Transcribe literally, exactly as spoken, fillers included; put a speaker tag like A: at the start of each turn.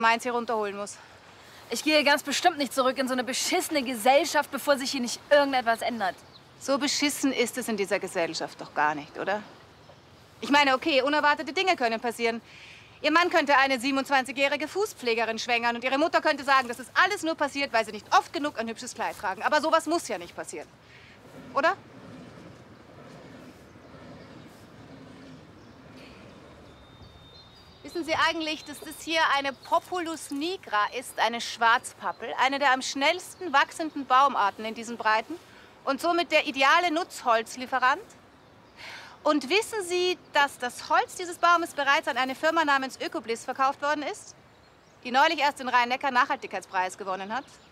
A: meins hier runterholen muss.
B: Ich gehe ganz bestimmt nicht zurück in so eine beschissene Gesellschaft, bevor sich hier nicht irgendetwas ändert.
A: So beschissen ist es in dieser Gesellschaft doch gar nicht, oder? Ich meine, okay, unerwartete Dinge können passieren. Ihr Mann könnte eine siebenundzwanzigjährige Fußpflegerin schwängern und ihre Mutter könnte sagen, das ist alles nur passiert, weil sie nicht oft genug ein hübsches Kleid tragen. Aber sowas muss ja nicht passieren, oder? Wissen Sie eigentlich, dass das hier eine Populus nigra ist, eine Schwarzpappel, eine der am schnellsten wachsenden Baumarten in diesen Breiten und somit der ideale Nutzholzlieferant? Und wissen Sie, dass das Holz dieses Baumes bereits an eine Firma namens Ökobliss verkauft worden ist, die neulich erst den Rhein-Neckar-Nachhaltigkeitspreis gewonnen hat?